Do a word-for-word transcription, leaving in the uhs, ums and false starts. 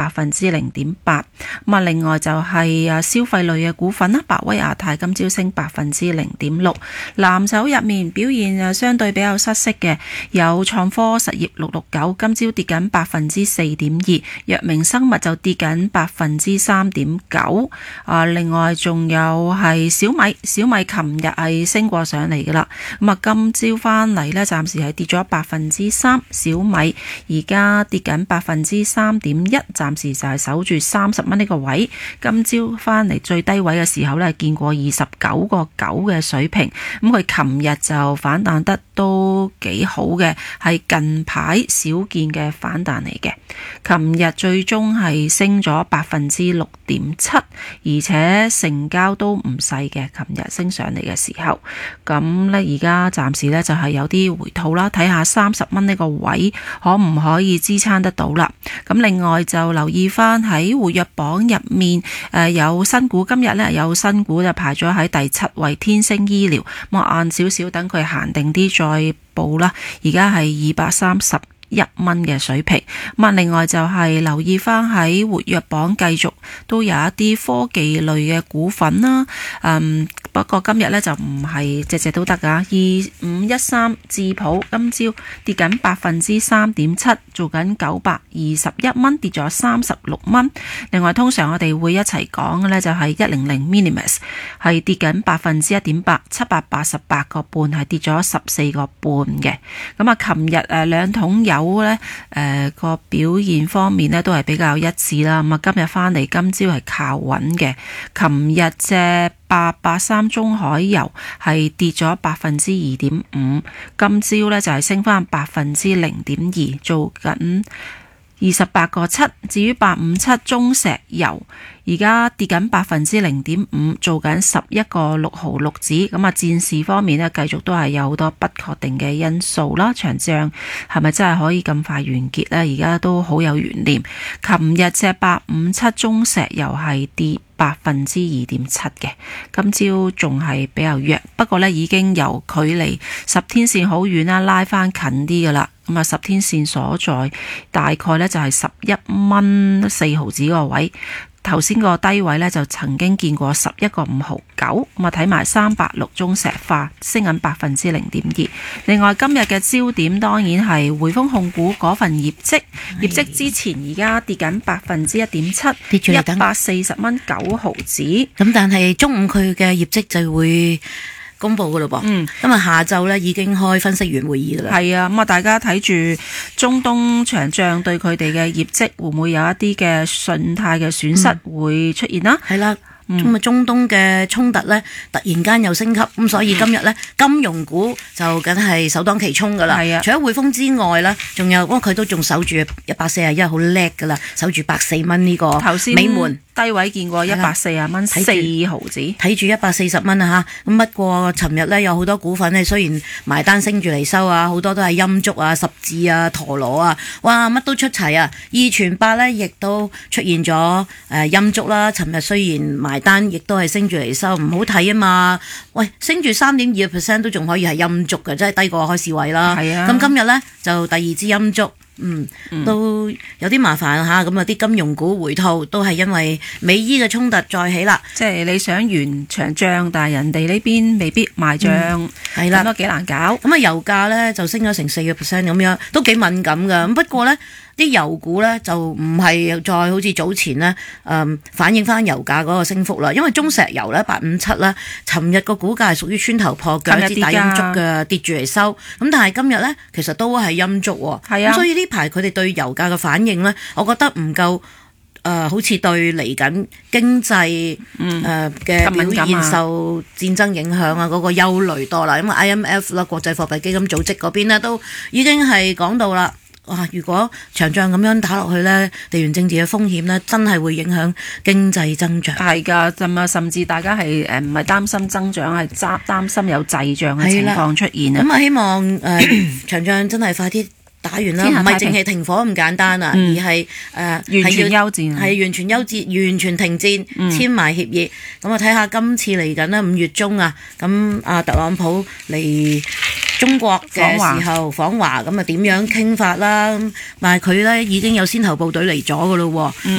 百分之零點八。咁啊，另外就係啊消費類嘅股份啦，百威亞太今朝升百分之零點六。藍籌入面表現啊相對比較失色嘅，有創科實業六六九，今朝跌緊百分之四點二，藥明生物就跌緊百分之三點九。啊，另外仲有係小米，小米琴日係升過上嚟噶啦，咁啊今朝翻嚟呢，暫時係跌咗百分之三，小米而家跌緊百分之三點一，暫時就係守住三十蚊呢個位。今朝翻嚟最低位嘅時候呢，見過二十九個九嘅水平，咁佢琴日就反彈得都幾好嘅，係近排少見嘅反彈嚟嘅。琴日最終係升咗百分之六點七，而且成交都唔細嘅。琴日升上嚟嘅時候，咁呢而家暫時呢就係有啲回吐啦，睇下三十蚊呢個位可唔可以支撐得到啦。咁另外就留意翻喺活躍榜入面，誒、呃、有新股，今日呢有新股就排咗喺第七位，天星醫療，咁我晏少少等佢行定啲再報啦。而家係二百三十一蚊嘅水平。咁啊，另外就係留意翻喺活躍榜繼續都有一啲科技類嘅股份啦。嗯，不過今日呢就唔係隻隻都得噶。二五一三智普今朝跌緊百分之三點七，做緊九百二十一蚊，跌咗三十六蚊。另外，通常我哋會一齊講嘅呢就係一零零 Minimus 係跌緊百分之一點八，七百八十八個半係跌咗十四個半嘅。咁啊，琴日誒兩桶油有咧，誒個表現方面咧都係比較一致啦。咁啊，今日翻嚟今朝係靠穩嘅。琴日隻八八三中海油係跌咗百分之二點五，今朝咧就係升翻百分之零點二，做緊二十八個七。至於八五七中石油，而家跌緊百分之零點五，做緊十一個六毫六子。咁啊，戰事方面呢，繼續都係有好多不確定嘅因素啦。場仗係咪真係可以咁快完結呢？而家都好有懸念。琴日隻八五七中石油係跌百分之二點七嘅，今朝仲係比較弱，不過呢已經由距離十天線好遠啦，拉翻近啲噶啦。咁啊，十天線所在大概呢就係十一蚊四毫子個位。頭先個低位呢，就曾經見過十一個五毫九，咁啊睇埋三百六中石化升緊百分之零點二。另外今日嘅焦點當然係匯豐控股嗰份業績，業績之前而家跌緊百分之一點七，跌住一百四十蚊九毫子。 咁但係中午佢嘅業績就會公布噶咯噃，嗯，今日下晝咧已經開分析員會議噶啦。係啊，咁啊，大家睇住中東場仗對佢哋嘅業績會唔會有一啲嘅信貸嘅損失會出現啦？ 係啦、嗯。咁啊，中東嘅衝突咧，突然間又升級，咁所以今日咧，金融股就梗係首當其衝噶啦。係啊，除咗匯豐之外咧，仲有，哇，佢都仲守住一百四十一，好叻噶啦，守住百四蚊呢個美門低位見過一百四十蚊四毫子， 睇住一百四十蚊啊嚇。咁不過尋日咧有好多股份咧，雖然埋單升住嚟收啊，好多都係陰燭啊、十字啊、陀螺啊，哇，乜都出齊啊。二傳八咧亦都出現咗誒陰燭啦。尋日雖然埋單亦都係升住嚟收，唔好睇啊嘛。喂，升住三點二個 percent 都仲可以係陰燭嘅，即係低過開市位啦。係啊。咁今日咧就第二支陰燭。嗯，都有啲麻煩嚇，咁啊啲金融股回吐都係因為美伊嘅衝突再起啦。 即係你想完場仗，但係人哋呢邊未必賣帳，係啦、嗯，咁都幾難搞。 咁啊油價咧就升咗成四個 percent 咁樣，都幾敏感噶。咁不過咧，啲油股咧就唔係再好似早前咧，誒、嗯、反映翻油價嗰個升幅啦。因為中石油咧八五七咧，尋日個股價係屬於穿頭破腳，一支大陰燭嘅跌住嚟收。咁但係今日咧，其實都係陰燭喎。係啊，所以呢排佢哋對油價嘅反應咧，我覺得唔夠誒、呃，好似對嚟緊經濟誒嘅表現受戰爭影響啊嗰個憂慮多啦。因為 I M F 啦，國際貨幣基金組織嗰邊咧都已經係講到啦。哇！如果場仗咁樣打落去呢，地緣政治嘅風險呢，真係會影響經濟增長。 係㗎，甚至大家係誒唔係擔心增長，係擔擔心有滯脹嘅情況出現啊！ 咁啊，希望誒、呃、場仗真係快啲打完啦，唔係淨係停火咁簡單啊，嗯、而係誒、呃、 完全休戰， 係完全休戰，完全停戰，嗯、簽埋協議。咁啊，睇下今次嚟緊啦，五月中啊，咁啊特朗普嚟中國嘅時候訪華，咁啊點樣傾法啦？咁但係佢咧已經有先頭部隊嚟咗噶咯喎。